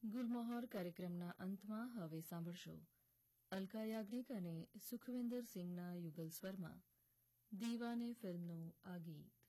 ગુલમહોર કાર્યક્રમના અંતમાં હવે સાંભળશો અલકા યાજ્ઞિક અને સુખવિન્દર સિંઘના યુગલ સ્વરમાં દીવાને ફિલ્મનું આ ગીત.